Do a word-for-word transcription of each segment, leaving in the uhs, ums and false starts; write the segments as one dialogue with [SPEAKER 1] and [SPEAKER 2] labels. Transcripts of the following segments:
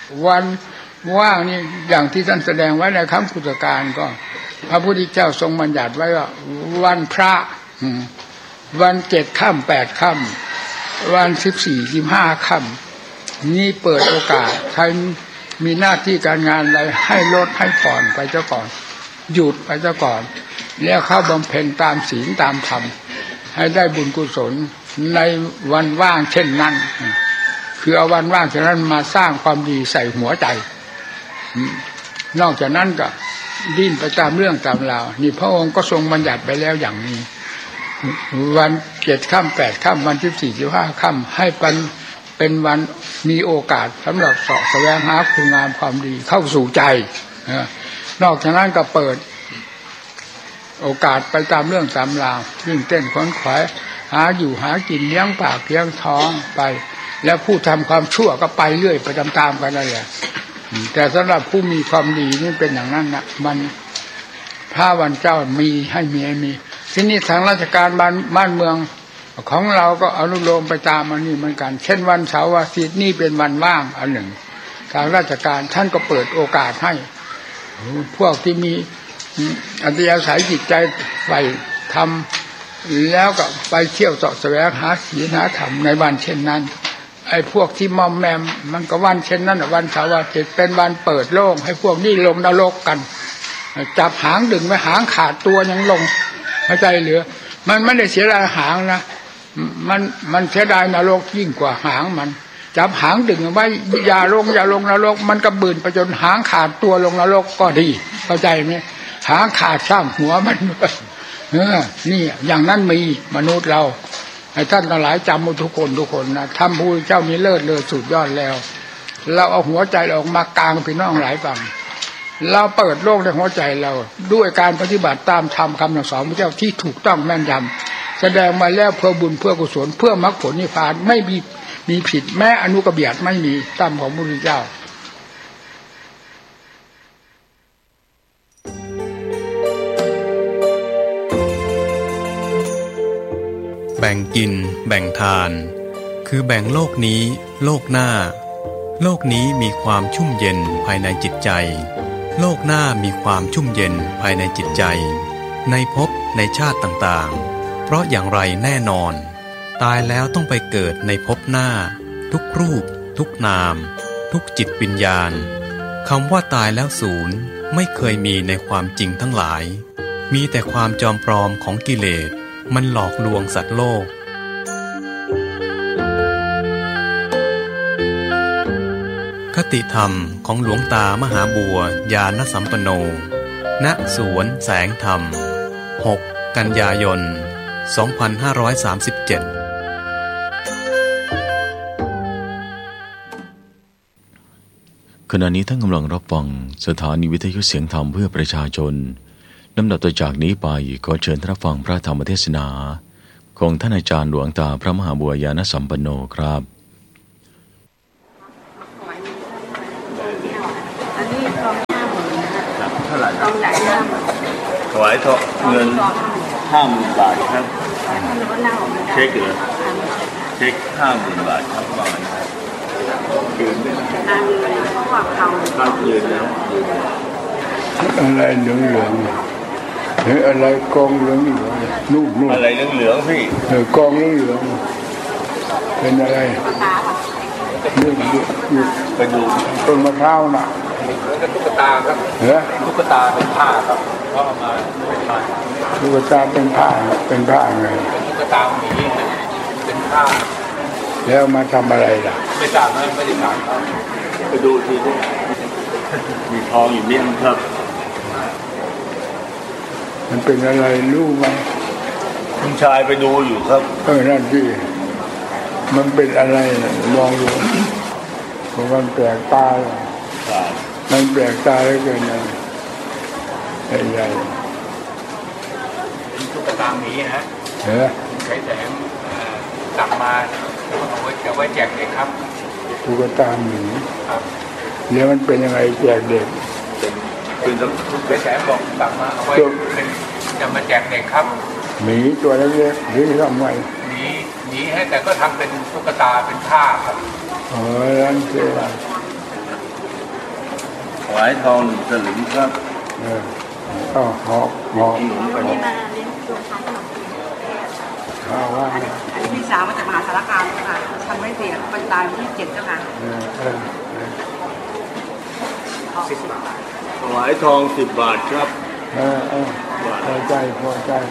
[SPEAKER 1] วันว่างนี่อย่างที่ท่านแสดงไว้ในครั้งพุทธกาลก็พระพุทธเจ้าทรงบัญญัติไว้ว่าวันพระวันเจ็ดค่ำแปดค่ำวันสิบสี่สิบห้าค่ำนี่เปิดโอกาสใครมีหน้าที่การงานอะไรให้ลดให้ผ่อนไปเจ้าก่อนหยุดไปเจ้าก่อนแล้วเข้าบำเพ็ญตามศีลตามธรรมให้ได้บุญกุศลในวันว่างเช่นนั้นคือเอาวันว่างเช่นนั้นมาสร้างความดีใส่หัวใจนอกจากนั้นก็ดิ้นไปตามเรื่องตามราวนี่พระองค์ก็ทรงบัญญัติไปแล้วอย่างนี้วันเจ็ดค่ำแปดค่ำวันที่สี่สิบห้าค่ำให้เป็นเป็นวันมีโอกาสสำหรับเสาะแสวงหาคุณงามความดีเข้าสู่ใจนอกจากนั้นก็เปิดโอกาสไปตามเรื่องตามราววิ่งเต้นขวนขวายหาอยู่หากินเลี้ยงปากเลี้ยงท้องไปแล้วผู้ทำความชั่วก็ไปเรื่อยไปตามๆกันนั่นแหละแต่สำหรับผู้มีความดีนี่เป็นอย่างนั้นนะมันพระวันเจ้ามีให้มีให้มีที่นี่ทางราชการบ้านบ้านเมืองของเราก็อนุโลมไปตามอันนี้เหมือนกันเช่นวันเสาร์อาทิตย์นี่เป็นวันว่างอันหนึ่งทางราชการท่านก็เปิดโอกาสให้พวกที่มีอัธยาศัยจิตใจไปทำแล้วก็ไปเที่ยวเสาะแสวงหาศีลหาธรรมในวันเช่นนั้นไอ้พวกที่มอมแมมมันก็วันเช่นนั้นวันเสาร์อาทิตย์เป็นวันเปิดโล่งให้พวกนี้ลงนรกกันจับหางดึงไว้หางขาดตัวยังลงเข้าใจเหลือมันไม่ได้เสียดายหางนะมันมันเสียดายนรกยิ่งกว่าหางมันจับหางดึงไว้อย่าลงอย่าลงนรกมันก็บืนไปจนหางขาดตัวลงนรกก็ดีเข้าใจไหมหางขาดสร้างหัวมันเออนี่อย่างนั้นมีมนุษย์เราให้ท่านทั้งหลายจำทุกคนทุกคนนะทำผู้เจ้ามีเลิศเลอสุดยอดแล้วเราเอาหัวใจออกมากลางพี่น้องหลายฝั่งเราเปิดโลกในหัวใจเราด้วยการปฏิบัติตามธรรมคำสอนพระเจ้าที่ถูกต้องแม่นยำแสดงมาแล้วเพื่อบุญเพื่อกุศลเพื่อมรรคผลนิพพานไม่มีมีผิดแม้อนุกเบียดไม่มีตามของพระพุทธเจ้า
[SPEAKER 2] แบ่งกินแบ่งทานคือแบ่งโลกนี้โลกหน้าโลกนี้มีความชุ่มเย็นภายในจิตใจโลกหน้ามีความชุ่มเย็นภายในจิตใจในภพในชาติต่างๆเพราะอย่างไรแน่นอนตายแล้วต้องไปเกิดในภพหน้าทุกรูปทุกนามทุกจิตวิญญาณคำว่าตายแล้วศูนย์ไม่เคยมีในความจริงทั้งหลายมีแต่ความจอมปลอมของกิเลสมันหลอกลวงสัตว์โลกคติธรรมของหลวงตามหาบัวญาณสัมปันโนณสวนแสงธรรมหกกันยายนสองพันห้าร้อยสามสิบเจ็ด
[SPEAKER 3] ขณะนี้ท่านกำลังรับฟังสถานีวิทยุเสียงธรรมเพื่อประชาชนลำดับต่อจากนี้ไปขอเชิญรับฟังพระธรรมเทศนาของท่านอาจารย์หลวงตาพระมหาบัวญาณสัมปันโนครับ
[SPEAKER 4] อันนี้กองห้าหมื่นนะครับเท่าไหร่กองใหญ่ห้าหมื่น
[SPEAKER 5] ถวายทองเงินห้าหมื่นบาทครับเช็คเหรอเช็คห้าหมื่นบาทครับประมาณคืนได้ไหมอ่าเพราะว่าเขาเขาคืนแล้ว
[SPEAKER 1] อะไรเหลืองเหลืองเฮ้ยอะไรกองเหลืองเหลืองนู่นนู่น
[SPEAKER 5] อะไรเหลืองเหลืองพี่
[SPEAKER 1] เออกองเหลืองเหลืองเป็นอะไรเรื่องอยู่
[SPEAKER 5] ไปดู
[SPEAKER 1] ต้นมะพร้าวน่ะ
[SPEAKER 5] ตุ๊กตาครับ
[SPEAKER 1] เหรอ
[SPEAKER 5] ตุ๊กตาเป็นผ้าครับเขาเอามาเป็นผ้า
[SPEAKER 1] ตุ๊กตาเป็นผ้าเป็นผ้าไง
[SPEAKER 5] ตุ๊กตาหมีเป็นผ้า
[SPEAKER 1] แล้วมาทำอะไรล่ะ
[SPEAKER 5] ไม่ทราบนะไม่ได้ถามครับไปดูทีนี้มีทองอยู่เนี่ยครับ
[SPEAKER 1] มันเป็นอะไรรู้ไหม
[SPEAKER 5] คุณชายไปดูอยู่ครับ
[SPEAKER 1] เออนั่นสิมันเป็นอะไรมองดูเพราะมันแปลกตามันแปลกตาเหลือเกินนะใหญ่
[SPEAKER 5] ๆตุ๊กตาหมีฮะ
[SPEAKER 1] เออ
[SPEAKER 5] ใช้แสงกลับมาเอาไว้จะไว้แจกเด็กครับ
[SPEAKER 1] ตุ๊กตาหมีครับแล้วมันเป็นยังไงแจกเด็ก
[SPEAKER 5] เป็นเป็นแสงบอกกลับมาเอาไว้เป็นจะมาแจกเด็กครับ
[SPEAKER 1] หมีตัวเล็กๆหรือทำไม
[SPEAKER 5] หมีหมีให้แต่ก็ทำเป็นตุ๊กตาเป็นผ้าครับ
[SPEAKER 1] อ๋อนั่นคือ
[SPEAKER 5] วายทองหนึ่งสลึงครับ
[SPEAKER 1] เออก็หอกหอก
[SPEAKER 4] วันนี้มาเลี้ยงโยมทานขนมจีน
[SPEAKER 1] ข้าวว่า
[SPEAKER 4] พี่สาวมาจากมหาสารคามค่ะทำไม่เสียเป็นตายวันที่เจ็ดเจ้าค่ะ
[SPEAKER 5] ถวายทองสิบบาทครับ
[SPEAKER 1] เออเออพอใจพอใจ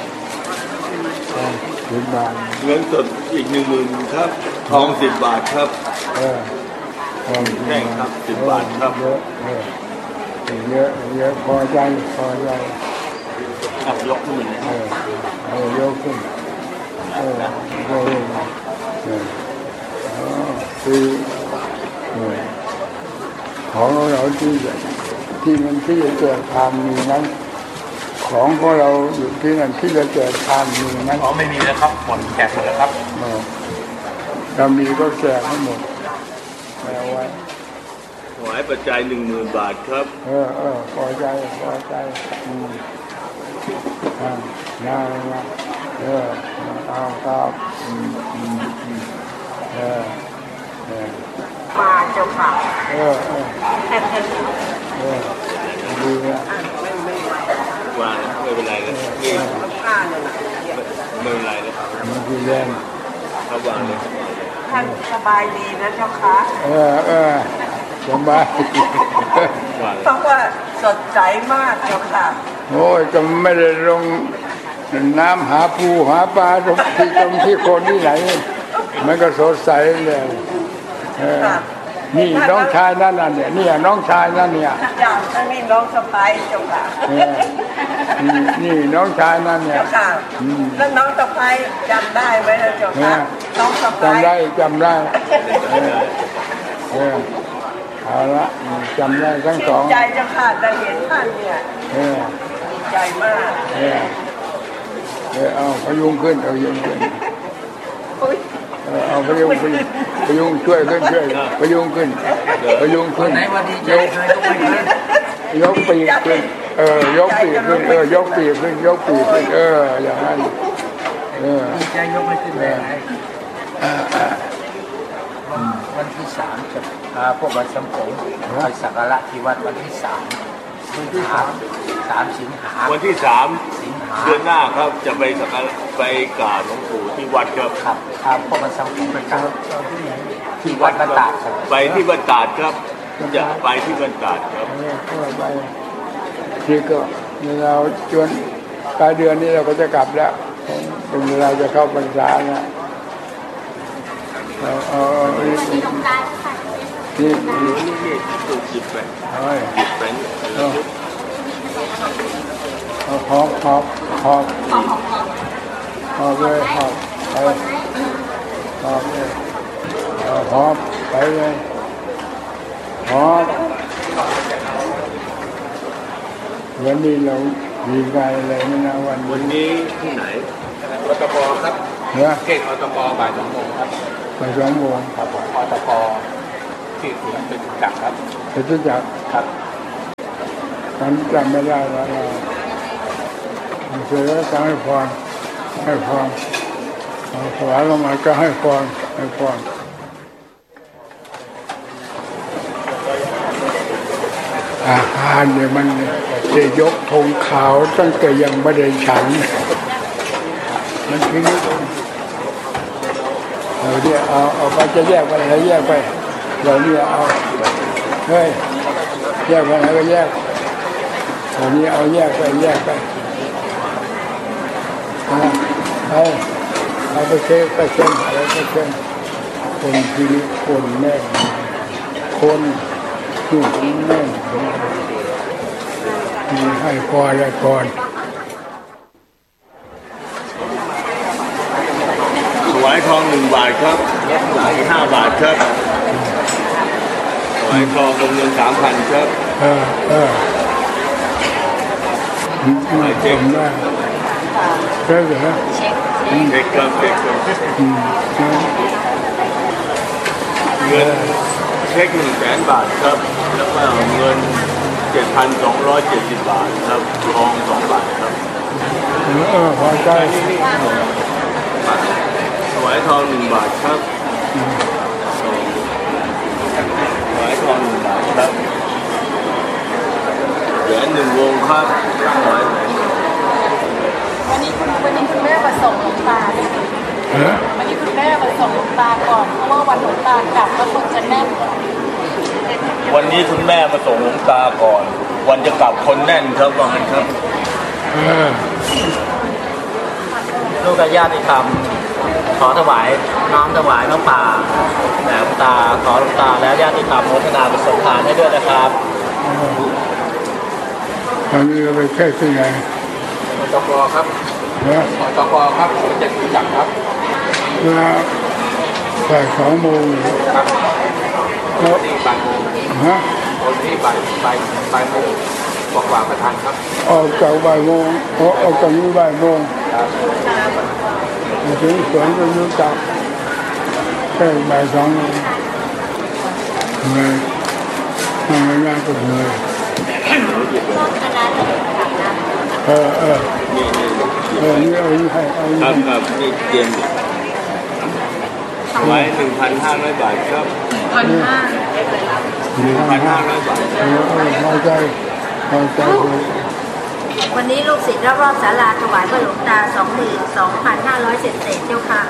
[SPEAKER 1] สิบบาท
[SPEAKER 5] เงินสดอีกหนึ่งหมื่นครับทองสิบบาทครับ
[SPEAKER 1] เออทอง
[SPEAKER 5] แท่งครับสิบบาทครับ
[SPEAKER 1] เยอะเออเยอะเยอะพอใจพอใจ
[SPEAKER 5] อับยกขึ้น
[SPEAKER 1] เออเออยกขึ้นเออเออเออคือของเราที่ที่มันที่จะเกิดความมีนั้นของของเราอยู่ที่นั่นที่จะเกิดความมีนั้น
[SPEAKER 5] อ๋อไม่มีแล้วครับหมดแจกหมดแล้วครับ
[SPEAKER 1] เรามีก็แจกให้หมดเอาไว้
[SPEAKER 5] ถวายปัจจัยหนึ่งหมื่นบาทครับ
[SPEAKER 1] เออเออพอใจพอใจอืมอ่าน่านะเออเอาครับอืมอืมอืมเออเออ
[SPEAKER 4] มาเจ้าค่ะ
[SPEAKER 1] เออเออเออดีนะ
[SPEAKER 5] ไม่ไม่วางไม่เป็นไรเลยนี่
[SPEAKER 4] ข้าเนี่ยนะ
[SPEAKER 5] ไม่เป็นไรเลย
[SPEAKER 1] มันคือแรง
[SPEAKER 5] เขาวางเลย
[SPEAKER 4] ท่านสบายดีนะเจ้าค่ะ
[SPEAKER 1] เออเออสบาย
[SPEAKER 4] เพราะว่าสดใสมากเจ้าค่ะ
[SPEAKER 1] โอ้ยก็ไม่ได้ลงน้ำหาปูหาปลาตรงที่ตรงที่คนที่ไหนมันก็สดใสเลยนี่น้องชายนั่นน่ะเนี่ยนี่น้องชายนั่นเนี่ย
[SPEAKER 4] จ้าท่านนี่น้องสะใภ้เจ้าค่ะ
[SPEAKER 1] นี่น้องชายนั่นเนี่ย
[SPEAKER 4] เจ้าค่ะแล้วน้องสะใภ้จำได้ไหมเจ้าค่ะน้องสะใภ้
[SPEAKER 1] จำได้จำได้เออเอาละจำได้ทั้งสอง
[SPEAKER 4] ใจเจ้าค่ะได้เห็นท่านเนี่ยดีใจมาก
[SPEAKER 1] เออเออเอาพยุงขึ้นเอาพยุงขึ้นเอาพยุงขึ้นพยุงช่วยขึ้นช่วยพยุงขึ้นพยุงขึ้นยกยกปีกขึ้นเออยกปีกขึ้นเออยกปีกขึ้นยกปีกขึ้นเอออย่างนั้นเออ
[SPEAKER 4] ใจยกไม่ขึ้นเลยวันที่สามจะพาพวกวัดสัมผงไปสักการะที่วัดวันที่สามสิงหาสามสิงหา
[SPEAKER 5] วันที่สามเดือนหน้าครับจะไปสักการะไปกราบหลวงปู่ที่วัดครับ
[SPEAKER 4] ครับพาพวกวัดสัมผงไปกราบที่วัดบ้านตาด
[SPEAKER 5] ไปที่บ้านตาดครับจะไปที่บ้านตาดครับ
[SPEAKER 1] ไปที่ก็เราจนปลายเดือนนี้เราก็จะกลับแล้วเป็นเวลาจะเข้าพรรษานะเอาเอานี่นี่
[SPEAKER 5] นี่ถูกจิบไปจิบไป
[SPEAKER 1] เอาหอบหอบหอบหอบเลยหอบไปหอบเลยเอาหอบไปเลยหอบวันนี้เรามีงานอะไรไม่นะวัน
[SPEAKER 5] วันนี้ที่ไหนอตปครับเขตอตปบ่ายสองโมงครับ
[SPEAKER 1] บ่ายสองโมง
[SPEAKER 5] ครับผมอตปที่ถึงเป็นจักรครับ
[SPEAKER 1] เป็นจักร
[SPEAKER 5] ครับ
[SPEAKER 1] ฉันจำไม่ได้แล้วเราเสร็จแล้วจะให้พรให้พรขอลงมาก็ให้พรให้พรอาหารเนี่ยมันจะยกธงขาวตั้งแต่ยังไม่ได้ฉันมันทีนี้เราเนี่ยเอาเอาไปจะแยกไปไหนแยกไปเราเนี่ยเอาเฮ้ยแยกไปไหนก็แยกเราเนี่ยเอาแยกไปแยกไปเอาเอาไปเช็คไปเช็คอะไรไปเช็คคนทีนี้คนแน่คนอยู่ที่แน่มีให้พอและก่อน
[SPEAKER 5] ถวายทองหนึ่งบาทครับถวายห้าบาทครับถวายทองจำนวนสามพันครับ
[SPEAKER 1] เออเออถวายเช็คได้เช็คเหรอ
[SPEAKER 5] เช็คเช็คครับเช็คครับเงินเช็คหนึ่งแสนบาทครับแล้วก็เงินเจ็ดพันสองร้อยเจ็ดสิบบาทครับทองสองบาทครับ
[SPEAKER 1] เออพอใจ
[SPEAKER 5] ถวายทองหนึ่งบาทครับถวายทองหนึ่งบาทครับหนึ่งวงครับถวายแหวน
[SPEAKER 6] วันนี้คุณวันนี้คุณแม่มาส่งหลวงตาด้วยวันนี้คุณแม่มาส่งหลวงตาก่อนเพราะว่าวันหลวงตากลับแล้วคนจะแน่น
[SPEAKER 5] วันนี้คุณแม่มาส่งหลวงตาก่อนวันจะกลับคนแน่นครับว่างั้นครับ
[SPEAKER 4] ลูกกับญาติธรรมขอถวายน้อมถวายน้ำป่าแด่หลวงตาขอหลวงตาแล้วญาติธรรมโมทนาบุญสมทานให้ด้วยนะครับ
[SPEAKER 1] ตอนนี้เราไปแค่ที่ไหน
[SPEAKER 4] จกครับจกครับเจ็ดจักครับ
[SPEAKER 1] มาบ่ายสองโมง
[SPEAKER 4] ครับแล้วที่บ่ายโมงฮะที่บ่ายบ่ายบ่ายโมงกว่าประธานครับ
[SPEAKER 1] ออกจากบ่ายโมงออกจากนี้บ่ายโมงถึงสวนก็รู้จักแค่บ่ายสองโมงเหนื่อยทำงานก็เหนื่อยเออเออเออนี่เอาให้เอา
[SPEAKER 5] ครับครับนี่เตรียมไว้หนึ่งพันห้าร้อยบาทครับ
[SPEAKER 6] พันห้า
[SPEAKER 5] หนึ่งพันห้าร้อยบาท
[SPEAKER 1] เออเออพอใจพอใจ
[SPEAKER 7] วันนี้ลูกศิษย์รอบๆศาลาถวายพระหลวงตา สองหมื่นสองพันห้าร้อย เศษๆเจ้าค่ะ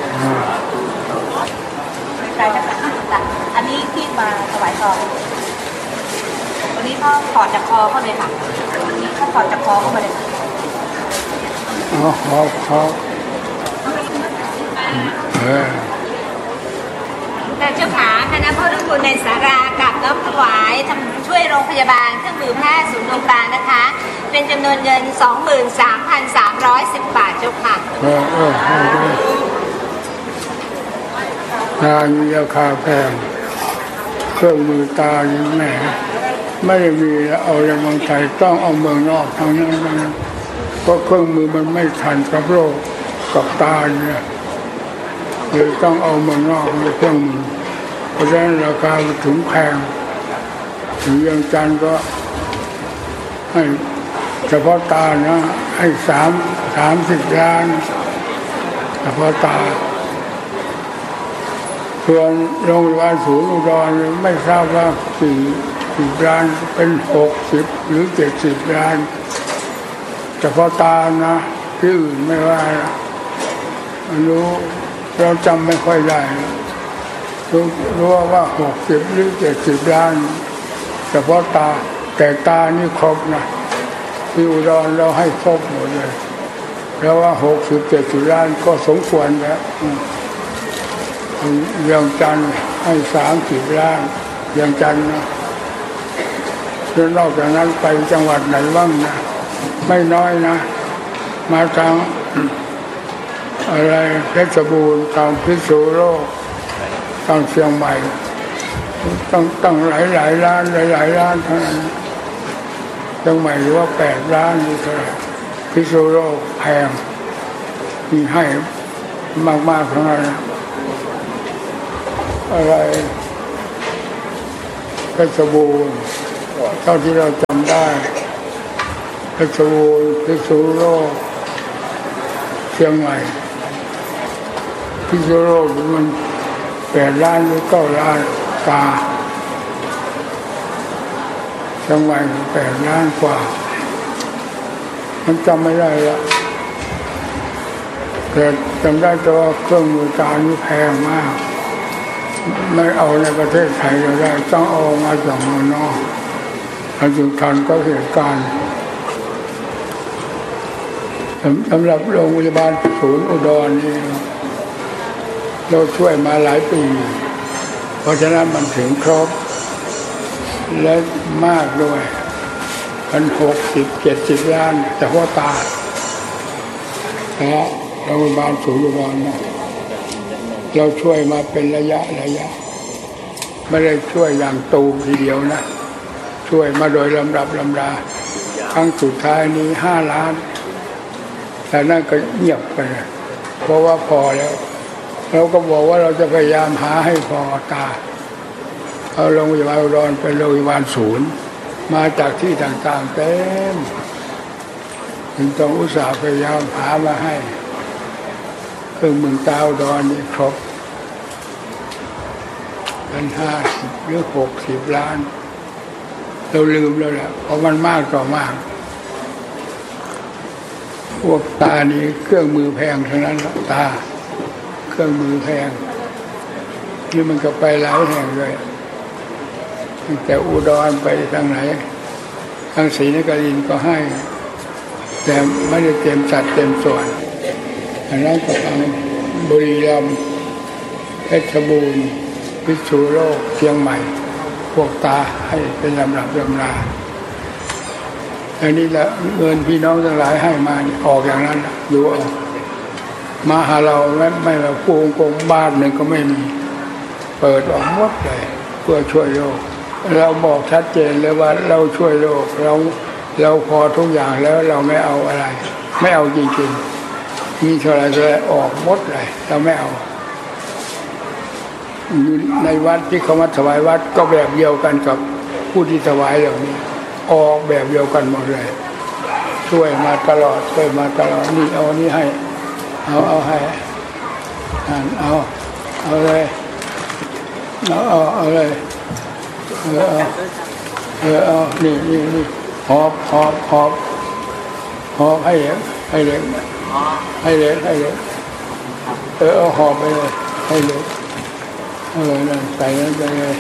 [SPEAKER 6] ใจนะคะอันนี้ที่มาถวายทองวันนี้เขาถอดจากคอเข้าเลยค่ะวันนี้เขาถอดจากคอเข้ามาเลย
[SPEAKER 1] อ๋อขอขอเออ
[SPEAKER 7] แต่เจ้าขาคณะผู้ร่วมทุนในศาลากับน้อมถวายทำช่วยโรงพยาบาลเครื่องมือแพทย์ศูนย์ดวงตานะคะเป็นจำนวนเงิน สองหมื่นสามพันสามร้อยสิบ บาทเจ้าค่ะ
[SPEAKER 1] เออเออตามีราคาแพงเครื่องมือตาอย่างแม่ไม่ได้มีเอาในเมืองไทยต้องเอาเมืองนอกทางนั้นเพราะเครื่องมือมันไม่ทันกับโลกกับตาเนี่ยเลยต้องเอาเมืองนอกในเครื่องมือเพราะฉะนั้นราคาถึงแพงถึงยังจันก็ให้เฉพาะตานะให้สามสามสิบล้านเฉพาะตาส่วนโรงพยาบาลศูนย์อุดรไม่ทราบว่ากี่กี่ล้านเป็นหกสิบหรือเจ็ดสิบล้านเฉพาะตานะที่อื่นไม่ว่ารู้เราจำไม่ค่อยได้รู้รู้ว่าหกสิบหรือเจ็ดสิบล้านเฉพาะตาแต่ตานี่ครบนะที่อุดรเราให้ครบหมดเลยแล้วว่าหกสิบเจ็ดสิบล้านก็สมควรแล้วเวียงจันทร์ให้สามสิบล้านเวียงจันทร์นะแล้วนอกจากนั้นไปจังหวัดไหนบ้างนะไม่น้อยนะมาทางอะไรเพชรบูรณ์ทางพิษณุโลกทางเชียงใหม่ต้องต้องหลายหลายล้านหลายหลายล้านเท่านั้นเชียงใหม่หรือว่าแปดล้านนี่เท่าไหร่พิษณุโลกแพงมีให้มากๆเท่านั้นอะไรเพชรบูรณ์เท่าที่เราจำได้เพชรบูรณ์พิษณุโลกเชียงใหม่พิษณุโลกมันแปดล้านหรือเก้าล้านตาเชียงใหม่แปดล้านกว่ามันจำไม่ได้ละแต่จำได้แต่ว่าเครื่องมือตานี่แพงมากไม่เอาในประเทศไทยเราได้ต้องเอามาจากเมืองนอกอันจึงทันก็เหตุการณ์สำหรับโรงพยาบาลศูนย์อุดรนี่เราช่วยมาหลายปีเพราะฉะนั้นมันถึงครบและมากด้วยมันหกสิบเจ็ดสิบล้านแต่ว่าตานะโรงพยาบาลศูนย์อุดรนะเราช่วยมาเป็นระยะระยะไม่ได้ช่วยอย่างตูมทีเดียวนะช่วยมาโดยลำดับลำดาครั้งสุดท้ายนี้ห้าล้านแต่นั่นก็เงียบไปเพราะว่าพอแล้วเราก็บอกว่าเราจะพยายามหาให้พอตาเอาโรงพยาบาลอุดรเป็นโรงพยาบาลศูนย์มาจากที่ต่างๆเต็มถึงต้องอุตส่าห์พยายามหามาให้เครื่องมือตาอุดรนี่ครบเป็นห้าสิบหรือหกสิบล้านเราลืมแล้วแหละเพราะมันมากต่อมากพวกตานี่เครื่องมือแพงทั้งนั้นตาเครื่องมือแพงนี่มันก็ไปหลายแห่งเลยแต่อุดรไปทางไหนทางศรีนครินทร์ก็ให้แต่ไม่ได้เต็มสัดเต็มส่วนอันนั้นก็ทางบุรีรัมย์เพชรบูรณ์พิษณุโลกเชียงใหม่พวกตาให้เป็นลำดับลำนาอันนี้ละเงินพี่น้องทั้งหลายให้มาออกอย่างนั้นอยู่ออกมาหาเราไม่ไม่มาโกงโกงบ้านหนึ่งก็ไม่มีเปิดออกหมดเลยเพื่อช่วยโลกเราบอกชัดเจนเลยว่าเราช่วยโลกเราเราพอทุกอย่างแล้วเราไม่เอาอะไรไม่เอาจริงๆมีเท่าไรก็ออกหมดเลยเราไม่เอาอยู่ในวัดที่เขามาถวายวัดก็แบบเดียวกันกับผู้ที่ถวายเหล่านี้ออกแบบเดียวกันหมดเลยช่วยมาตลอดช่วยมาตลอดนี่เอานี่ให้เอาเอาให้เอาเอาเลยเอาเอาเอาเลยเออเอาเออเอานี่นี่นี่หอบหอบหอบหอบให้เล็กให้เล็กให้เล็กให้เล็กเออเอาหอบไปเลยให้เล็กเออนั่นใส่นั่นไปเลย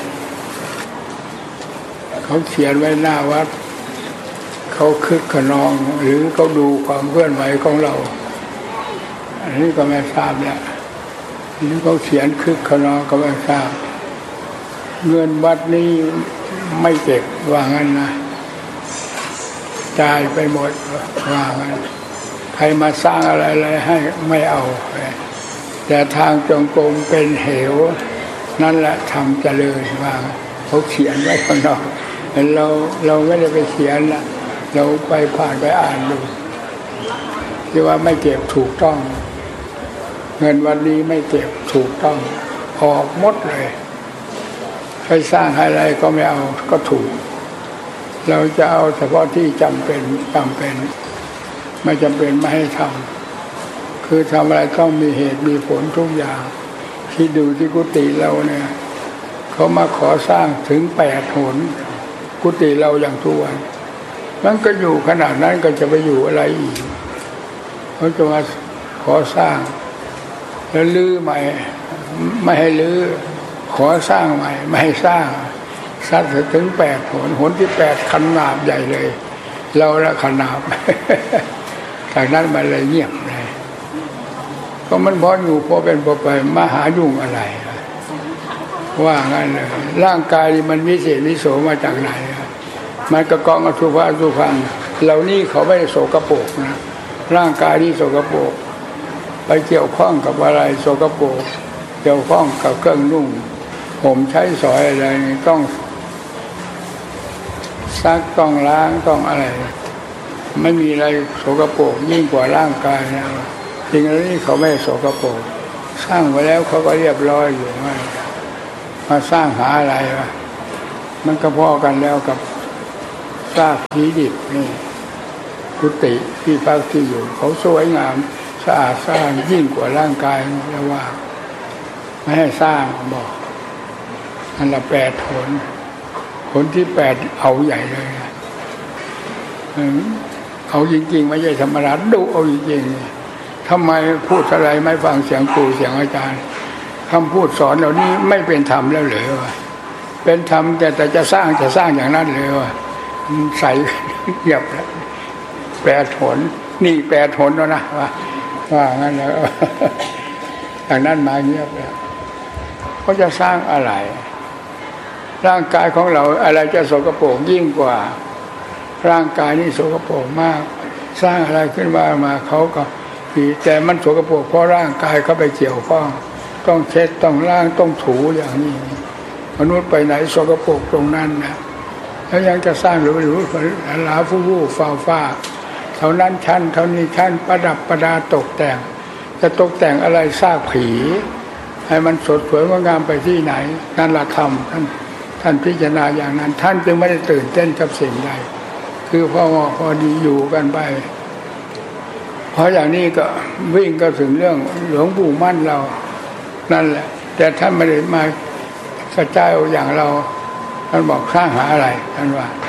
[SPEAKER 1] เขาเขียนไว้หน้าวัดเขาคึกขนองหรือเขาดูความเคลื่อนไหวของเราอันนี้ก็ไม่ทราบเนี่ยหรือเขาเขียนคึกขนองก็ไม่ทราบเงินวัดนี้ไม่เก็บว่างั้นนะจ่ายไปหมดว่างั้นใครมาสร้างอะไรอะไรให้ไม่เอาแต่ทางจงกรมเป็นเหวนั่นแหละทำเจริญว่าเขาเขียนไว้ข้างนอกเราเราไม่ได้ไปเขียนนะเราไปผ่านไปอ่านดูที่ว่าไม่เก็บถูกต้องเงินวันนี้ไม่เก็บถูกต้องออกหมดเลยใครสร้างอะไรก็ไม่เอาก็ถูกเราจะเอาเฉพาะที่จำเป็นจำเป็นไม่จำเป็นไม่ให้ทำคือทำอะไรต้องมีเหตุมีผลทุกอย่างที่ดูที่กุฏิเราเนี่ยเขามาขอสร้างถึงแปดหนกุฏิเราอย่างทุกวันมันก็อยู่ขนาดนั้นก็จะไปอยู่อะไรอีกเขาจะมาขอสร้างแล้วลื้อใหม่ไม่ให้ลื้อขอสร้างใหม่ไม่ให้สร้างสักถึงแปดหนหนที่แปดขนาดใหญ่เลยเราละขนาดจากนั้นมาเลยเงียบเลยก็มันพออยู่พอเป็นพอไปมาหายุ่งอะไรว่างั้นเลยร่างกายมันวิเศษวิโสมาจากไหนมันกระกองอสุภะอสุภังเหล่านี้เขาไม่ได้โสกโปรกนะร่างกายนี้โสกโปรกไปเกี่ยวข้องกับอะไรโสกโปรกเกี่ยวข้องกับเครื่องนุ่งผมใช้สอยอะไรต้องซักต้องล้างต้องอะไรไม่มีอะไรโสกโปรกยิ่งกว่าร่างกายนะสิ่งเหล่านี้เขาไม่โสกโปรกสร้างไว้แล้วเขาก็เรียบร้อยอยู่มามาสร้างหาอะไรวะมันก็พอกันแล้วกับซากผีดิบนี่กุฏิที่พักที่อยู่เขาสวยงามสะอาดสร้างยิ่งกว่าร่างกายแล้วว่าไม่ให้สร้างบอกอันละแปดผลผลที่แปดเอาใหญ่เลยเอาจริงๆไม่ใช่ธรรมดาดุเอาจริงๆทำไมพูดอะไรไม่ฟังเสียงครูเสียงอาจารย์คำพูดสอนเหล่านี้ไม่เป็นธรรมแล้วเหรอวะเป็นธรรมแต่แต่จะสร้างจะสร้างอย่างนั้นเลยวะใส่เงียบแล้วแปดผลนี่แปดผลแล้วนะว่าว่างั้นแล้วอย่างนั้นมาเงียบแล้วเขาจะสร้างอะไรร่างกายของเราอะไรจะสกปรกยิ่งกว่าร่างกายนี่สกปรกมากสร้างอะไรขึ้นมามาเขาก็ดีแต่มันสกปรกเพราะร่างกายเขาไปเกี่ยวข้องต้องเช็ดต้องล้างต้องถูอย่างนี้มนุษย์ไปไหนสกปรกตรงนั้นนะแล้วยังจะสร้างหรือไม่รู้หลาฟูฟูฟ้าฟ้าเท่านั้นชั้นเท่านี้ชั้นประดับประดาตกแต่งจะตกแต่งอะไรซากผีให้มันสดสวยงดงามไปที่ไหนนั่นละธรรมท่านท่านพิจารณาอย่างนั้นท่านจึงไม่ได้ตื่นเต้นกับสิ่งใดคือพอพอดีอยู่กันไปเพราะอย่างนี้ก็วิ่งก็ถึงเรื่องหลวงปู่มั่นเรานั่นแหละแต่ท่านไม่ได้มากระจายอย่างเราท่านบอกสร้างหาอะไรท่านว่า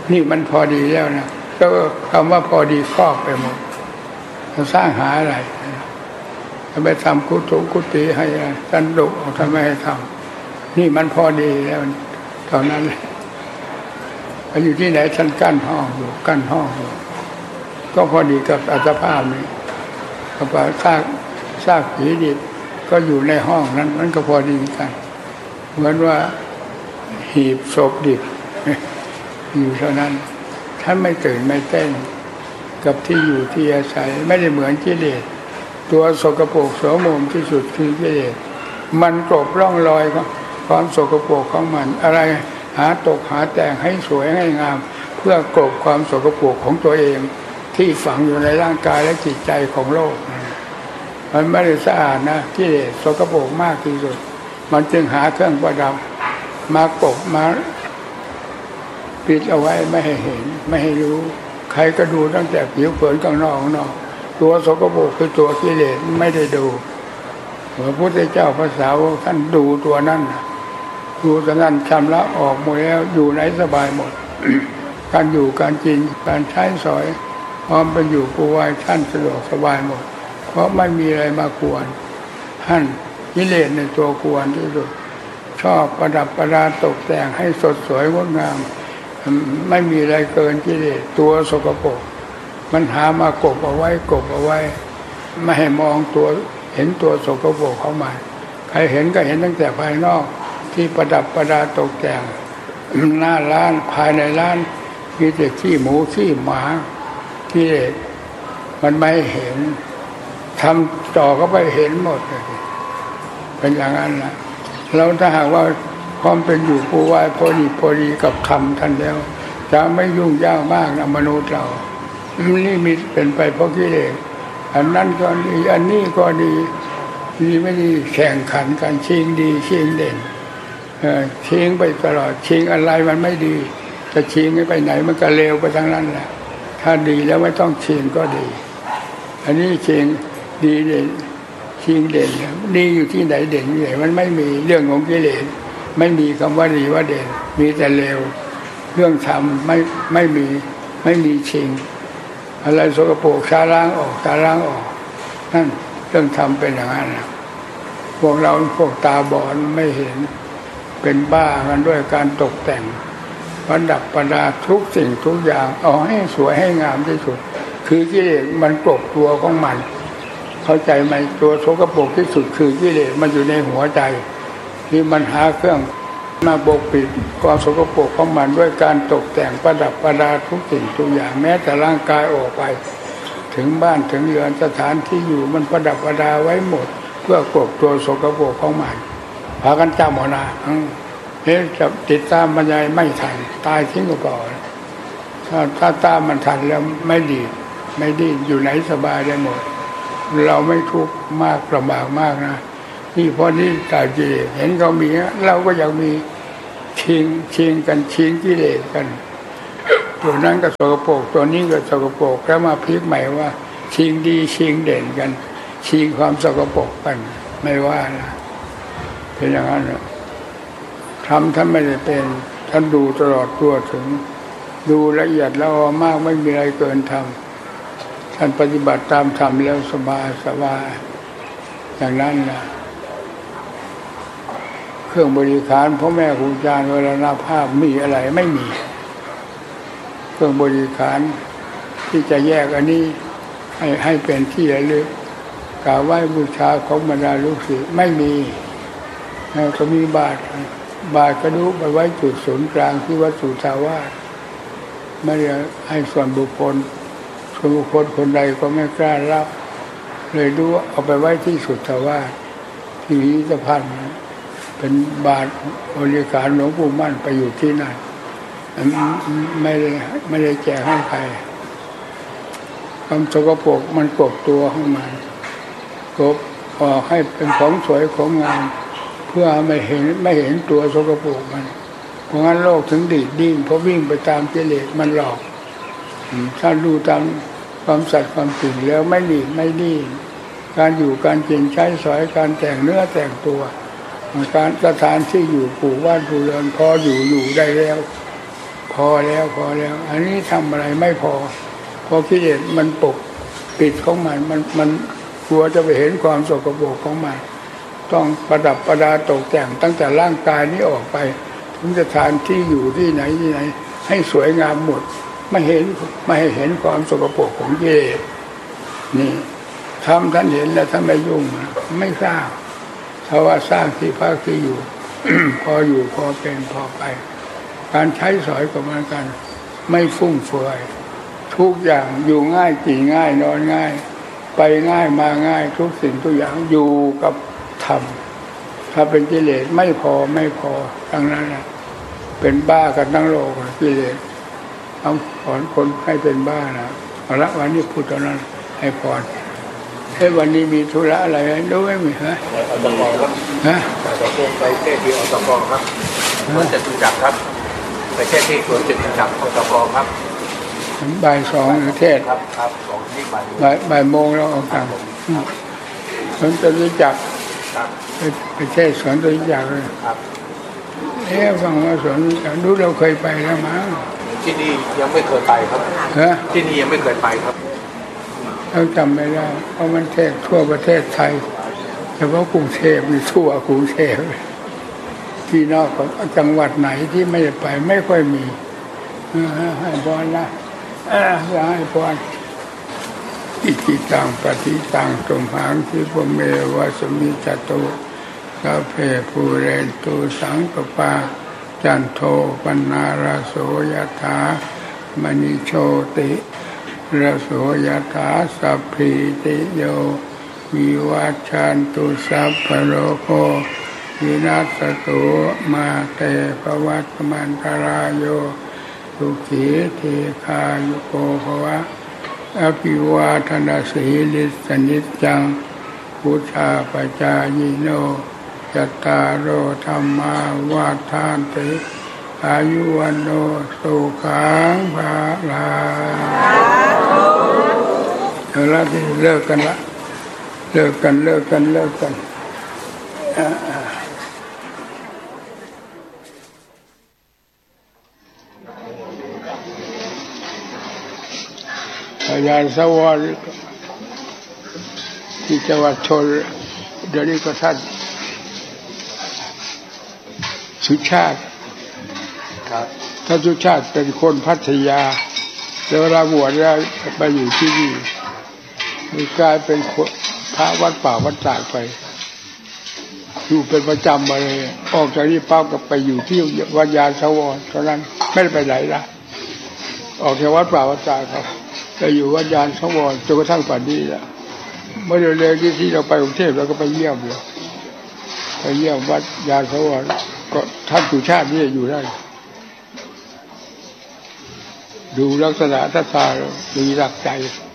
[SPEAKER 1] นี่มันพอดีแล้วนะก็คำว่าพอดีครอบไปหมดจะสร้างหาอะไรจะไปทำกุฏิกุฏิให้ท่านดุทำไมให้ทำนี่มันพอดีแล้วเท่านั้นเลยไปอยู่ที่ไหนท่านกั้นห้องอยู่กั้นห้องอยู่ก็พอดีกับอัตภาพนี้กับซากซากผีดิบก็อยู่ในห้องนั้นมันก็พอดีกันเหมือนว่าหีบศพดิบอยู่เท่านั้นท่านไม่ตื่นไม่เต้นกับที่อยู่ที่อาศัยไม่ได้เหมือนกิเลสตัวสกปรกโสมมที่สุดคือกิเลสมันกลบร่องรอยของความสกปรกของมันอะไรหาตกหาแต่งให้สวยให้งามเพื่อกลบความสกปรกของตัวเองที่ฝังอยู่ในร่างกายและจิตใจของโลกมันไม่ได้สะอาดนะกิเลสสกปรกมากที่สุดมันจึงหาเครื่องประดับมากบมาปิดเอาไว้ไม่ให้เห็นไม่ให้รู้ใครก็ดูตั้งแต่ผิวเผินข้างนอกข้างนอกตัวสกปรกคือตัวกิเลสไม่ได้ดูพระพุทธเจ้าพระสาวกท่านดูตัวนั้นดูตัวนั้นชำระออกหมดแล้วอยู่ไหนสบายหมด การอยู่การกินการใช้สอยพร้อมเป็นอยู่ปูไว้ท่านสะดวกสบายหมดเพราะไม่มีอะไรมากวนท่านกิเลสในตัวกวนที่สุดชอบประดับประดาตกแต่งให้สดสวยงดงามไม่มีอะไรเกินกิเลสตัวสกปรกมันหามากบเอาไว้กบเอาไว้ไม่ให้มองตัวเห็นตัวสกปรกเข้ามาใครเห็นก็เห็นตั้งแต่ภายนอกที่ประดับประดาตกแต่งหน้าร้านภายในร้านมีแต่ขี้หมูขี้หมากิเลสมันไม่เห็นทำต่อก็ไปเห็นหมดเป็นอย่างนั้นนะเราถ้าหากว่าความเป็นอยู่ปูไว้พอดีพอดีกับธรรมท่านแล้วจะไม่ยุ่งยากมากนะมนุษย์เรานี่มีเป็นไปเพราะกิเลสอันนั้นก็ดีอันนี้ก็ดีนี่ไม่ดีแข่งขันกันชิงดีชิงเด่นชิงไปตลอดชิงอะไรมันไม่ดีจะชิงไปไหนมันก็เลวไปทั้งนั้นแหละถ้าดีแล้วไม่ต้องชิงก็ดีอันนี้ชิงดีเด่นชิงเด่นดีอยู่ที่ไหนเด่นที่ไหนมันไม่มีเรื่องของกิเลสไม่มีคำว่าดีว่าเด่นมีแต่เลวเรื่องธรรมไม่ไม่มีไม่มีชิงอะไรสกปรกชาล้างออกชาล้างออกนั่นเรื่องธรรมเป็นอย่างนั้นนะพวกเราพวกตาบอดไม่เห็นเป็นบ้ากันด้วยการตกแต่งประดับประดาทุกสิ่งทุกอย่างเอาให้สวยให้งามที่สุดคือกิเลสมันกลบตัวของมันเข้าใจไหมตัวสกปรกที่สุดคือกิเลสมันอยู่ในหัวใจที่มันหาเครื่องมาปกปิดความสกปรกของมันด้วยการตกแต่งประดับประดาทุกสิ่งทุกอย่างแม้แต่ร่างกายออกไปถึงบ้านถึงเรือนสถานที่อยู่มันประดับประดาไว้หมดเพื่อกลบตัวสกปรกของมันพากันจำเอานะเฮ้ยจะติดตามบรรยายไม่ทันตายทิ้งก็เปล่าถ้าถ้าตามมันทันแล้วไม่ดีไม่ดีอยู่ไหนสบายได้หมดเราไม่ทุกข์มากลำบากมากนะนี่พอนี้ตายกิเลสเห็นเขามีเราก็อยากมีชิงชิงกันชิงกิเลสกันตัวนั้นก็สกปรกตัวนี้ก็สกปรกแล้วมาพลิกใหม่ว่าชิงดีชิงเด่นกันชิงความสกปรกกันไม่ว่านะเป็นอย่างนั้นทำท่านไม่ได้เป็นท่านดูตลอดตัวถึงดูละเอียดแล้วมากไม่มีอะไรเกินธรรมท่านปฏิบัติตามธรรมแล้วสบายสบายอย่างนั้นนะเครื่องบริการพ่อแม่ครูอาจารย์เวลานาภาพมีอะไรไม่มีเครื่องบริการที่จะแยกอันนี้ให้ให้เป็นที่ระลึกกราบไหว้บูชาของบรรดาลูกศิษย์ไม่มีก็มีบาตรบาตรกระดูกไปไว้จุดศูนย์กลางที่วัดสุทาวาสไม่ได้ให้ส่วนบุคคลส่วนบุคคลคนใดก็ไม่กล้ารับเลยดูเอาไปไว้ที่สุทาวาสที่พิพิธภัณฑ์เป็นบาตรบริการหลวงปู่มั่นไปอยู่ที่นั่นไม่ได้ไม่ได้แจกให้ใครความสกปรกมันกบตัวของมันกบออกให้เป็นของสวยของงามเพื่อไม่เห็นไม่เห็นตัวสกปรกมันเพราะงั้นโลกถึงดีดดิ้นเพราะวิ่งไปตามกิเลสมันหลอกถ้าดูตามความสัตย์ความจริงแล้วไม่ดีไม่ดีการอยู่การกินใช้สอยการแต่งเนื้อแต่งตัวการสถานที่อยู่ปลูกบ้านปลูกเรือนพออยู่อยู่ได้แล้วพอแล้วพอแล้วอันนี้ทำอะไรไม่พอพอกิเลสมันปกปิดของมันมันมันกลัวจะไปเห็นความสกปรกของมันต้องประดับประดาตกแต่งตั้งแต่ร่างกายนี้ออกไปถึงสถานที่อยู่ที่ไหนที่ไหนให้สวยงามหมดไม่เห็นไม่ให้เห็นความสกปรกของกิเลสนี่ทำท่านเห็นแล้วท่านไม่ยุ่งไม่สร้างเพราะว่าสร้างที่พักที่อยู่ พออยู่พอเป็นพอไปการใช้สอยก็เหมือนกันไม่ฟุ่มเฟือยทุกอย่างอยู่ง่ายกินง่ายนอนง่ายไปง่ายมาง่ายทุกสิ่งทุกอย่างอยู่กับธรรมถ้าเป็นกิเลสไม่พอไม่พอทั้งนั้นนะเป็นบ้ากันทั้งโลกกิเลสเอาสอนคนให้เป็นบ้านะเอาละวันนี้พูดตอนนั้นให้พรเฮ้ยวันนี้มีธุระอะไรรู้ไหมมีฮะอตกครับฮะอตกไปเทศที่อตกครับสวนจตุจักรครับไปเทศที่สวนจตุจักรอตกครับบ่ายสองเทศครับครับสองที่บ่ายบ่ายบ่ายโมงแล้วออกจากสวนจตุจักรไปไปเทศสวนจตุจักรเลยครับเอ๊ะฟังว่าสวนดูเราเคยไปแล้วมั้ง
[SPEAKER 8] ที่นี่ยังไม่เคยไปครับฮะที่นี่ยังไม่เคยไปครับ
[SPEAKER 1] เราจำไม่ได้เพราะมันเทศทั่วประเทศไทยเฉพาะกรุงเทพมีทั่วกรุงเทพที่นอกของจังหวัดไหนที่ไม่ได้ไปไม่ค่อยมีให้พรนะให้พรอิจิตังปฏิตังตุมหังคิปเมวะสมิจตุสัพเพภูเรนตุสังกปาจันโทปนาราโสยถามณิโชติระโสยถาสัพพิติโยวิวัชชันตุสัพพะโรโควินัสสตุมาเตภวัตมันตรายโยสุขีเทคายุโกภวะอภิวาทนาสีลิสนิจจังพุทธาปจายโนจัตตารโอธรรมาวาทานติอายุวันโนสุขังภาลังเอาละที่เลิกกันละเลิกกันเลิกกันเลิกกันพญาสวรรค์ที่จังหวัดชลเดี๋ยวนี้ก็ท่านสุชาติครับท่านสุชาติเป็นคนพัทยาแต่เวลาบวชแล้วไปอยู่ที่นี่มีกลายเป็นพระวัดป่าวัดตากไปอยู่เป็นประจำมาเลยออกจากนี้ป้าก็ไปอยู่ที่วัดยานสวรตอนนั้นไม่ได้ไปไหนละออกจากวัดป่าวัดตากครับไปอยู่วัดยานสวรจนกระทั่งป่านนี้แหละเมื่อเร็วๆที่ที่เราไปกรุงเทพเราก็ไปเยี่ยมเลยไปเยี่ยมวัดยานสวรก็ท่านสุชาตินี่อยู่ได้ดูลักษณะท่าทางมีหลักใจ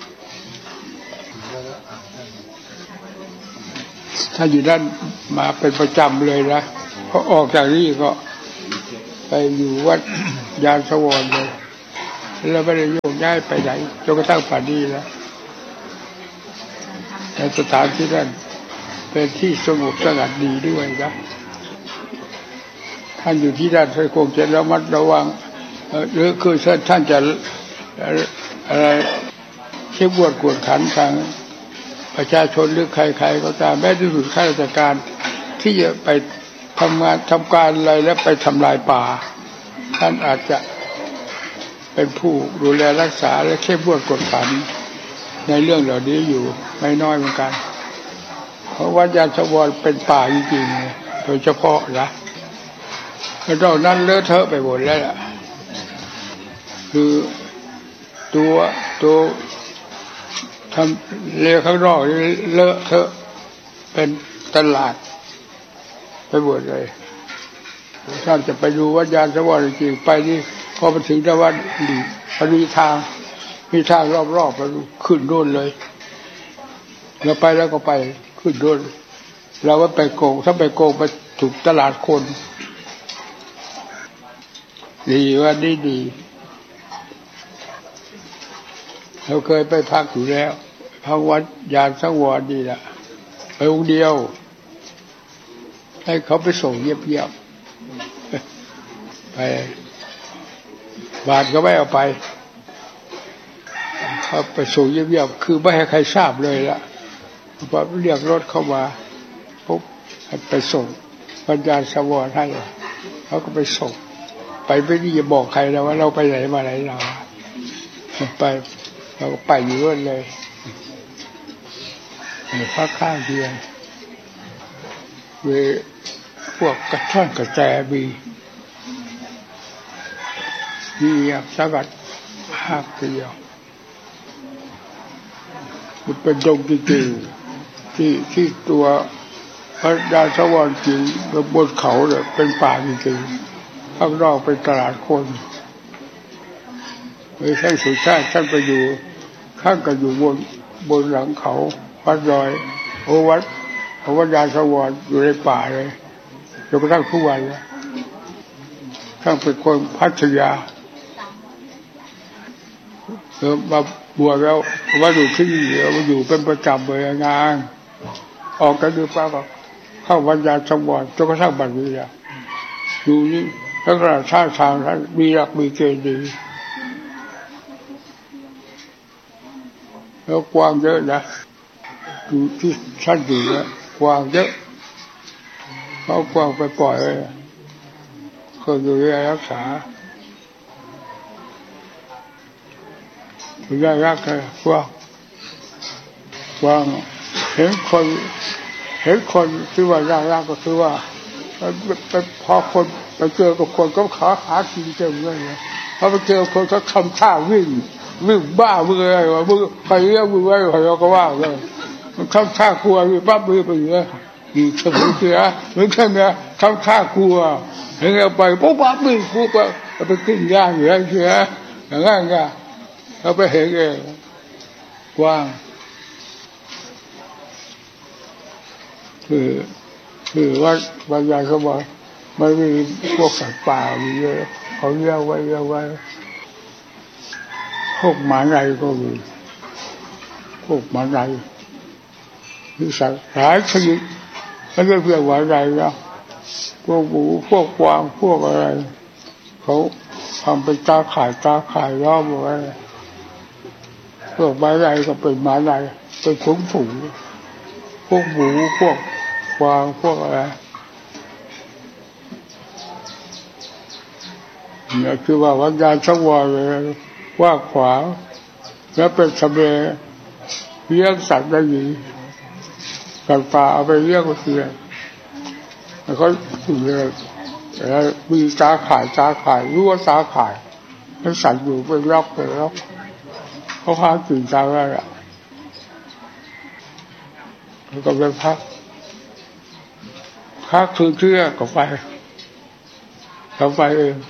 [SPEAKER 1] ถ้าอยู่ด้านมาเป็นประจำเลยนะพอออกจากนี่ก็ไปอยู่วัดยานสวรเลยแล้วไม่ได้โยกย้ายไปไหนจนกระทั่งป่านนี้แล้วในสถานที่นั้นเป็นที่สงบสงัดดีด้วยนะท่านอยู่ที่ด้านคงจะระมัดระวังหรือคือท่านจะอะไรเข้มงวดกวดขันทางประชาชนหรือใครๆก็ตามแม้ที่สุดข้าราชการที่จะไปทำงานทำการอะไรแล้วไปทำลายป่าท่านอาจจะเป็นผู้ดูแลรักษาและเข้มงวดกวดขันในเรื่องเหล่านี้อยู่ไม่น้อยเหมือนกันเพราะวัดยานสวรเป็นป่าจริงๆโดยเฉพาะนะแล้วนอกนั้นเลอะเทอะไปหมดแล้วล่ะคือตัวตัวทำเลข้างนอกเลอะเทอะเป็นตลาดไปหมดเลยท่านจะไปดูวัดยานสวรรค์จริงไปนี่พอไปถึงจังหวัดดีมันมีทางมีทางรอบๆไปขึ้นโน่นเลยเราไปแล้วก็ไปขึ้นโน่นเราว่าไปโกงถ้าไปโกงไปถูกตลาดคนดีว่าดีดีเราเคยไปพักอยู่แล้วพักวัดยานสังวรดีละไปองค์เดียวให้เขาไปส่งเยียบๆไปบาทก็ไม่เอาไปเขาไปส่งเยี่ยมๆคือไม่ให้ใครทราบเลยละพอเรียกรถเข้ามาปุ๊บไปส่งปัญญาสวรให้เขาก็ไปส่งไปไม่ได้จะบอกใครนะว่าเราไปไหนมาไหนเราไปเราก็ไปอยู่นั่นเลยพักข้างเดียวเวพวกกระท่อนกระแจมีมีสกัดหักเดียวมันเป็นดงจริงๆที่ที่ตัวพระดาสวรรค์จริงบนเขาเนี่ยเป็นป่าจริงๆข้างนอกเป็นตลาดคนไม่ใช่สุชาติท่านไปอยู่ข้างก็อยู่บนบนหลังเขาวัดดอยโอวัดโอวัดดาสวรรค์อยู่ในป่าเลยจนกระทั่งทุกวันแล้วท่านเป็นคนพัทยาเออมาบวชแล้วว่าอยู่ที่นี่มาอยู่เป็นประจำเลยงานออกกันดูป้าก็เข้าวัดดาสวรรค์จนกระทั่งบัดนี้แล้วอยู่นี่แล้วก็ท่าทางท่านมีหลักมีเกณฑ์ดีแล้วกว้างเยอะนะอยู่ที่ท่านอยู่นะกว้างเยอะเขากว้างไปปล่อยเลยคนอยู่ที่รักษาถึงได้รักเลยกว้างกว้างเห็นคนเห็นคนที่ว่ารักรักก็คือว่าพอคนไปเจอกับคนก็ขาหากินเต็มเลยพอไปเจอคนก็ทำท่าวิ่งวิ่งบ้ามืออะไรวะมือไปเรื่อยมือไว้เราก็ว่าเลยมันทำท่ากลัวมีปั๊บมือไปเยอะมีสมุนเสือเหมือนกันนะทำท่ากลัวเห็นเราไปปุ๊บปั๊บมือปุ๊บปั๊บไปกินย่างเหลือเสืออย่างนั้นไงเราไปเห็นเองกว้างคือคือว่าบางอย่างเขาบอกไม่มีพวกสัตว์ป่ามีเยอะเขาเลี้ยงไว้เลี้ยงไว้พวกหมาในก็มีพวกหมาในมีสัตว์หลายชนิดไม่ใช่เพียงหมาในนะพวกหมูพวกกวางพวกอะไรเขาทำเป็นตาข่ายตาข่ายล้อมไว้พวกหมาในก็เป็นหมาในเป็นฝูงฝูงพวกหมูพวกกวางพวกอะไรเนี่ยคือว่าวัดยานสวรรค์เลยว่าขวางแล้วเป็นสเปรย์เลี้ยงสัตว์ได้ดีสัตว์ป่าเอาไปเลี้ยงก็คือแล้วเขาถือเลยแล้วมีตาข่ายตาข่ายรู้ว่าตาข่ายแล้วสัตว์อยู่เป็นล็อกเป็นล็อกเขาพากินตาอะไรอ่ะแล้วก็ไปพักพักคืนเชื่อก็ไปเขาไปเอง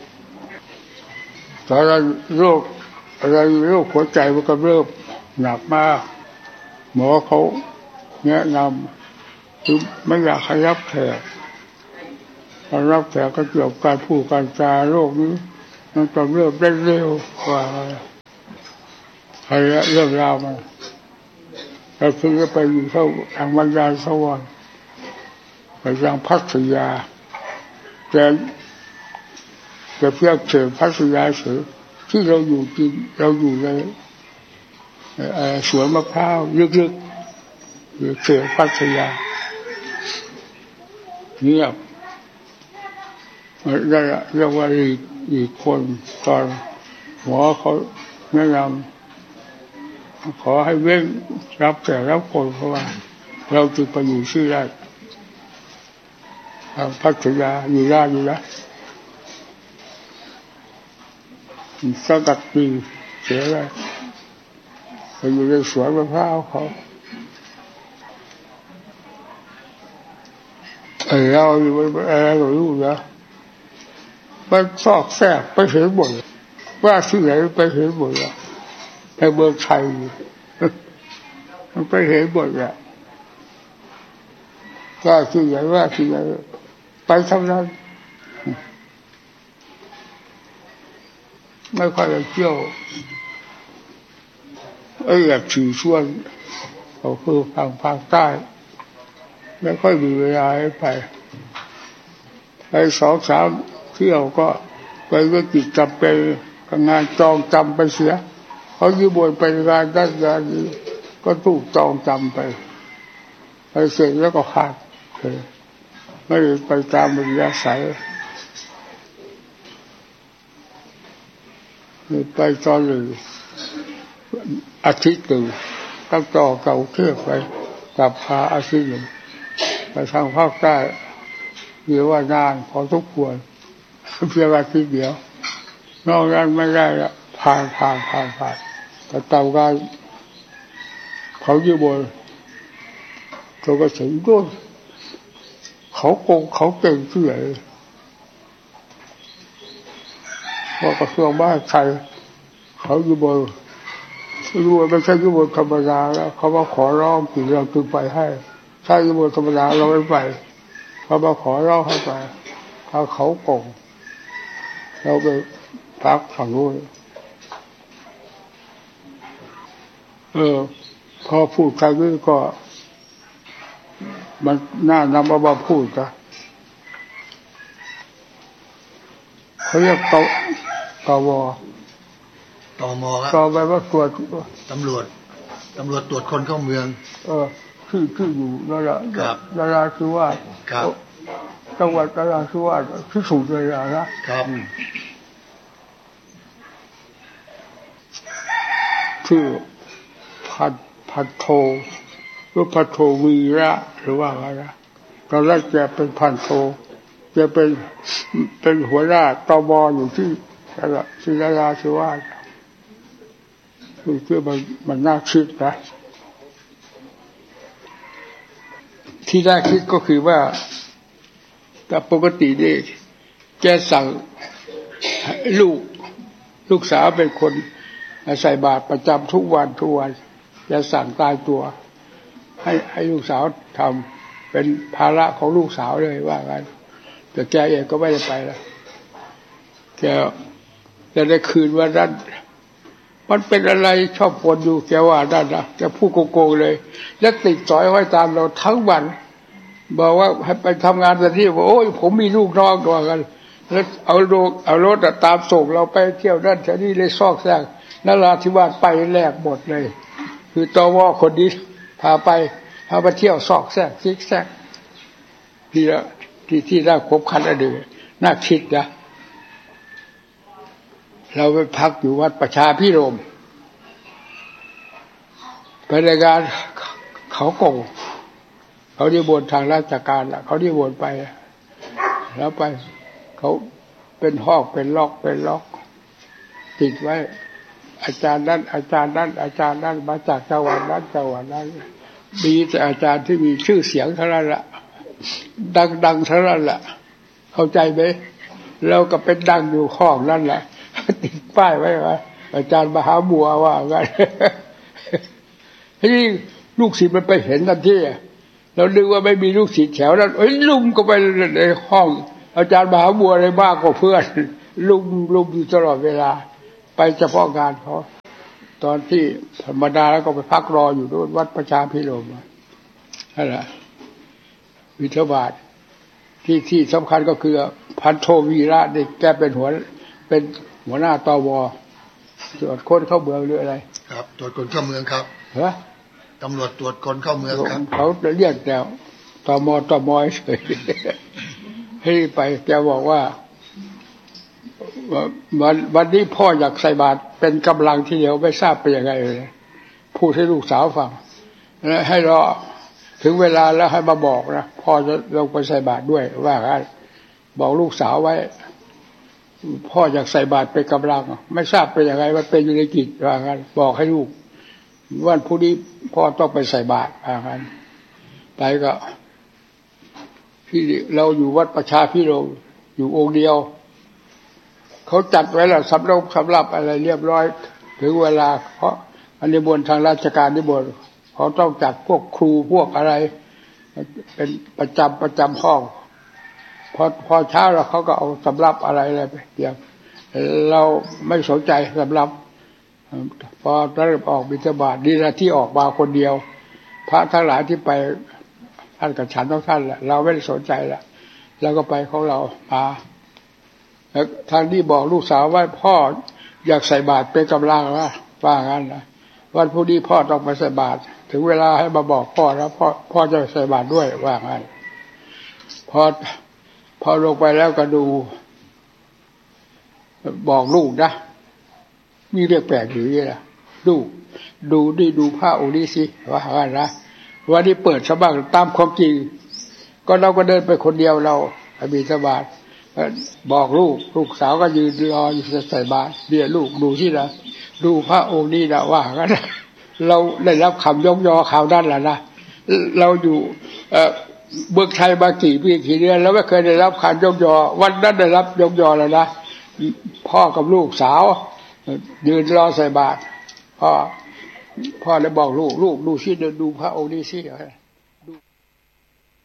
[SPEAKER 1] ตอนนั้นโรคอะไรโรคหัวใจมันก็เริ่มหนักมากหมอเขาแนะนำคือไม่อยากให้รับแขกพอรับแขกก็เกี่ยวกับการพูดการจาโรคนี้มันจะเริ่มได้เร็วกว่าใครเริ่มราวมาเราถึงจะไปอยู่เข้าทางบรรดาสวรรค์ไปยังพัทยาแต่แต่เพียงเฉยพัทยาเฉยที่เราอยู่กินเราอยู่ในสวนมะพร้าวลึกๆอยู่เฉยพัทยาเงียบได้เรียกว่าอีกอีกคนตอนหมอเขาแนะนำขอให้เว้นรับแต่รับคนเพราะว่าเราจะไปอยู่ชื่อได้ทางพัทยาอยู่ได้อยู่แล้วสกัดปีเสียเลยไปอยู่ในสวนมะพร้าวเขาไอ้เราอยู่อะไรก็รู้นะมันซอกแทรกไปเห็นหมดว่าที่ไหนไปเห็นหมดแล้วในเมืองไทยมันไปเห็นหมดแล้วว่าที่ไหนว่าที่ไหนไปทำนั้นไม่ค่อยจะเที่ยวไอ้แบบถือช่วงเขาคือทางภาคใต้ไม่ค่อยมีเวลาให้ไปไปสองสามเที่ยวก็ไปก็จิตจำเป็นงานจองจำไปเสียเขายืมบนไปงานด้านงานนี้ก็ถูกจองจำไปไปเสร็จแล้วก็ขาดเลยไม่ไปตามวิญญาสัยไปตอนหนึ่งอาทิตย์หนึ่งตั้งต่อเก่าเที่ยวไปกับพาอาทิตย์หนึ่งไปทางภาคใต้เรียกว่านานพอทุกควรเพียงอาทิตย์เดียวนอกนั้นไม่ได้ละผ่านผ่านผ่านผ่านแต่เต่าการเขาอยู่บนเขาก็ถึงด้วยเขาโกงเขาเก่งที่ไหนว่ากระทรวงมหาดไทยเขาอยู่บนอยู่บนไม่ใช่อยู่บนธรรมดาแล้วเขามาขอร้องถึงเราถึงไปให้ถ้าอยู่บนธรรมดาเราไม่ไปเขามาขอร้องให้ไปถ้าเขาโกงเราไปพักฝั่งนู้นเออพอพูดใครก็มันน่านำมาพูดนะเขาเรียกตตว
[SPEAKER 9] ตมครับ
[SPEAKER 1] ตไปว่าตรวจ
[SPEAKER 9] ตำรวจตำรวจตรวจคนเข้าเมือง
[SPEAKER 1] เออที่ที่อยู่นั่นแหละนราธิวาส
[SPEAKER 9] ครับ
[SPEAKER 1] จังหวัดนราธิวาสที่สุดเลยนะครับชื่อพันพันโทหรือพันโทวีระหรือว่าอะไรนะตอนแรกแกเป็นพันโทแกเป็นเป็นหัวหน้าตมอยู่ที่นั่นแหละที่นราธิวาสคือคือมันมันน่าคิดนะที่น่าคิดก็คือว่าแต่ปกตินี่แกสั่งลูกลูกสาวเป็นคนใส่บาตรประจำทุกวันทุกวันจะสั่งตายตัวให้ให้ลูกสาวทำเป็นภาระของลูกสาวเลยว่างั้นแต่แกเองก็ไม่ได้ไปแล้วแกจะได้คืนวันนั้นมันเป็นอะไรชอบปนอยู่แกว่าด้านนะแกพูดโกงๆเลยแล้วติดสอยไว้ตามเราทั้งวันบอกว่าให้ไปทำงานแต่ที่บอกโอ้ยผมมีลูกน้องกว่ากันแล้วเอารถเอารถตามส่งเราไปเที่ยวนั่นเที่ยวนี่เลยซอกแซกนราธิวาสไปแลกหมดเลยคือตวคนนี้พาไปพาไปเที่ยวซอกแซกซิกแซกที่ที่ที่น่าคบคันอดีตน่าคิดนะเราไปพักอยู่วัดประชาพิรมย์ไปรายงานเขาโกงเขาได้บนทางราชการล่ะเขาได้บนไปแล้วไปเขาเป็นห้องเป็นล็อกเป็นล็อกติดไว้อาจารย์นั้นอาจารย์นั้นอาจารย์นั้นมาจากจังหวัดนั้นจังหวัดนั้นมีแต่อาจารย์ที่มีชื่อเสียงเท่านั้นแหละดังๆเท่านั้นแหละเข้าใจไหมแล้วก็เป็นดังอยู่ห้องนั่นแหละติดป้ายไว้ว่าอาจารย์มหาบัวว่างั้นที่ลูกศิษย์มันไปเห็นทันทีเรานึกว่าไม่มีลูกศิษย์แถวนั้นเอ้ยลุมก็ไปในห้องอาจารย์มหาบัวอะไรมากกว่าเพื่อนลุมลุมอยู่ตลอดเวลาไปเฉพาะงานเขาตอนที่ธรรมดาแล้วก็ไปพักรออยู่ด้วยวัดประชาพิรมย์นั่นแหละวิทยาบาทที่ที่สำคัญก็คือพันโทวีระนี่แกเป็นหัวเป็นหัวหน้าตวตรวจคนเข้าเมืองหรืออะไร
[SPEAKER 9] ครับตรวจคนเข้าเมืองครับ
[SPEAKER 1] เหรอ
[SPEAKER 9] ตำรวจตรวจคนเข้าเมืองครับ
[SPEAKER 1] เขาเรียกแต่ตมตมเฉยให้ไปแกบอกว่าวันวันนี้พ่ออยากใส่บาตรเป็นกำลังที่เดียวไม่ทราบเป็นยังไงเลยพูดให้ลูกสาวฟังแล้วให้รอถึงเวลาแล้วให้มาบอกนะพ่อจะลงไปใส่บาตรด้วยว่างั้นบอกลูกสาวไว้พ่ออยากใส่บาตรเป็นกำลังไม่ทราบเป็นยังไงมันเป็นอยู่ในจิตว่างั้นบอกให้ลูกวันพรุ่งนี้พ่อต้องไปใส่บาตรว่างั้นไปก็ที่เราอยู่วัดประชาพิรมย์อยู่องค์เดียวเขาจัดไว้แล้วสำหรับสำหรับอะไรเรียบร้อยถึงเวลาเพราะอันนี้บนทางราชการที่บนเขาต้องจัดพวกครูพวกอะไรเป็นประจำประจำห้องพอพอเช้าแล้วเขาก็เอาสำรับอะไรอะไรไปเตรียมเราไม่สนใจสำรับพอเริ่มออกบิณฑบาตดีนะที่ออกมาคนเดียวพระทั้งหลายที่ไปท่านกับฉันต้องท่านแหละเราไม่ได้สนใจละเราก็ไปของเรามาไปทางที่บอกลูกสาวว่าพ่ออยากใส่บาตรเป็นกำลังว่าว่างั้นนะวันพรุ่งนี้พ่อต้องไปใส่บาตรถึงเวลาให้มาบอกพ่อแล้วพ่อพ่อจะใส่บาตรด้วยว่างั้นพอพอลงไปแล้วก็ดูบอกลูกนะมีเรื่องแปลกอยู่นี่นะดูดูดิดูผ้าองค์นี้สิว่างั้นนะวันนี้เปิดสบ้างตามความจริงก็เราก็เดินไปคนเดียวเราบิณฑบาตบอกลูกลูกสาวก็ยืนรออยู่ใส่บาตรเดี๋ยวลูกดูที่นะดูพระองค์นี้นะว่างั้นเราได้รับคำยกยอข่าวด้านแหละนะเราอยู่เมืองไทยมากี่ปีกี่เดือนแล้วไม่เคยได้รับคำยกยอวันนั้นได้รับยกยอแล้วนะพ่อกับลูกสาวยืนรอใส่บาตรพ่อพ่อเลยบอกลูกลูกดูสิเดินดูพระองค์นี้สิ